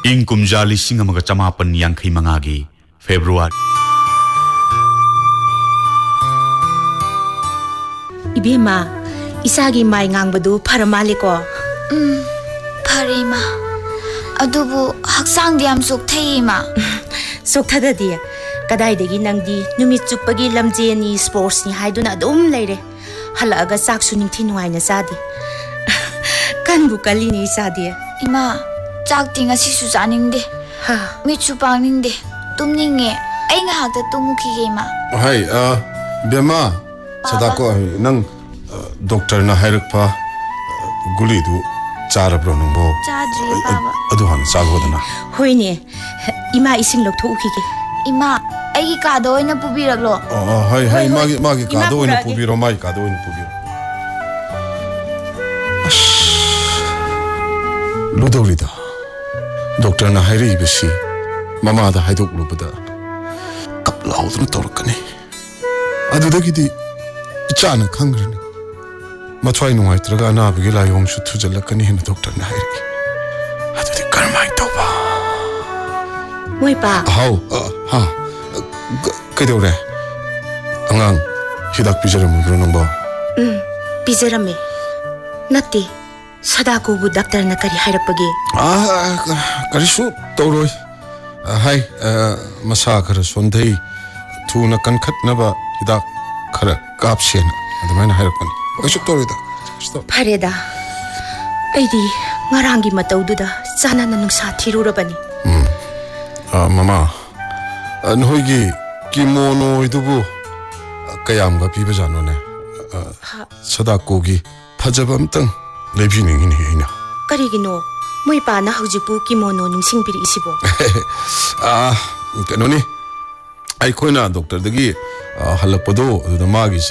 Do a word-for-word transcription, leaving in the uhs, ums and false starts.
ing kumja lising amaga chamapan yangkhai mangagi February Ibema isagi mai ngangbadu pharamaleko um pharima adubu haksang diam sok thaima sok thadadi kadai degi nangdi numit chupagi lamjeni sports ni haiduna adum leire halaga sak suning thinuai na sadi kanbu kali ni sadi ima chak tinga sisu janing de ha mi chupang ning de tumninge ai nga hakta tumuki ge ma hai a bema sadako nang doctor na hairak pa guli du charabro nangbo chadri baba adu han sagodana hoine ima ising loktho ukige ima ai ka do ina pubiraklo oh hai hai magi magi ka do ina pubiro mai ka do ina pubiro ludolida doctor na hairi besi mama da haidok lubada kap laudun torkani adu dagidi ichana khangrani matwai nuai traga na bigi la yong shu thu jalakani hin doctor na hairi adu de karmai toba moi pa hau ha kaidore angang hidak pijara mu gro nangba um pizarame natti sadako bu doctor na kari hairapage ah karisu toroi hai masa khara sondai thuna kan khatnaba hidak khara kapsena adamaina hairapani aisu torida Pareda aidi ngarangi mataududa chana na nungsa thirurabani um mama anhoigi kimono idubu kayam ga piba jano ne sadako gi phajabam tang lebining ni ina karigino moi pa na haujipu kimono nungsing biri isibo ah kanoni ai khoina doctor dagi halakpado da magi